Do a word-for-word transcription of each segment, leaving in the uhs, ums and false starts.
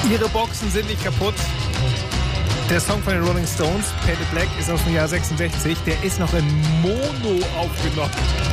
Ihre Boxen sind nicht kaputt. Der Song von den Rolling Stones, Painted Black, ist aus dem Jahr sechsundsechzig. Der ist noch in Mono aufgenommen.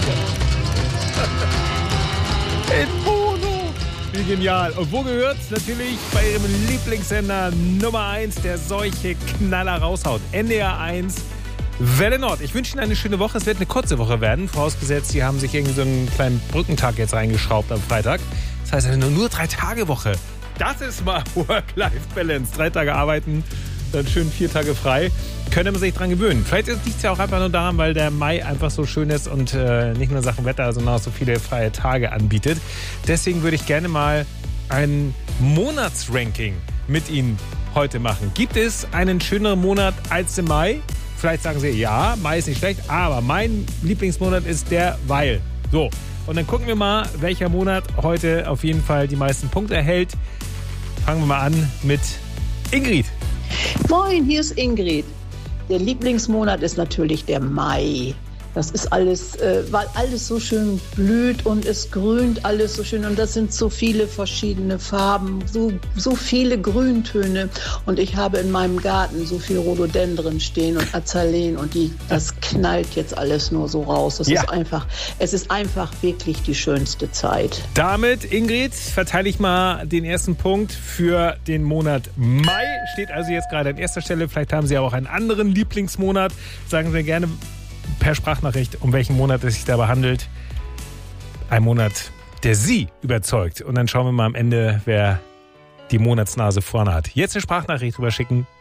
In Mono! Wie genial. Und wo gehört's? Natürlich bei Ihrem Lieblingssender Nummer eins, der solche Knaller raushaut. N D R eins, Welle Nord. Ich wünsche Ihnen eine schöne Woche. Es wird eine kurze Woche werden. Vorausgesetzt, Sie haben sich irgendwie so einen kleinen Brückentag jetzt reingeschraubt am Freitag. Das heißt, eine nur drei Tage Woche. Das ist mal Work-Life-Balance. Drei Tage arbeiten, dann schön vier Tage frei. Könnte man sich dran gewöhnen. Vielleicht liegt es ja auch einfach nur daran, weil der Mai einfach so schön ist und äh, nicht nur Sachen Wetter, sondern auch so viele freie Tage anbietet. Deswegen würde ich gerne mal ein Monatsranking mit Ihnen heute machen. Gibt es einen schöneren Monat als den Mai? Vielleicht sagen Sie, ja, Mai ist nicht schlecht, aber mein Lieblingsmonat ist der, weil. So, und dann gucken wir mal, welcher Monat heute auf jeden Fall die meisten Punkte erhält. Fangen wir mal an mit Ingrid. Moin, hier ist Ingrid. Der Lieblingsmonat ist natürlich der Mai. Das ist alles, äh, weil alles so schön blüht und es grünt alles so schön. Und das sind so viele verschiedene Farben, so, so viele Grüntöne. Und ich habe in meinem Garten so viel Rhododendron stehen und Azaleen. Und die, das knallt jetzt alles nur so raus. Das ja. ist einfach, es ist einfach wirklich die schönste Zeit. Damit, Ingrid, verteile ich mal den ersten Punkt für den Monat Mai. Steht also jetzt gerade an erster Stelle. Vielleicht haben Sie aber auch einen anderen Lieblingsmonat. Sagen Sie gerne per Sprachnachricht, um welchen Monat es sich dabei handelt. Ein Monat, der Sie überzeugt. Und dann schauen wir mal am Ende, wer die Monatsnase vorne hat. Jetzt eine Sprachnachricht drüber schicken.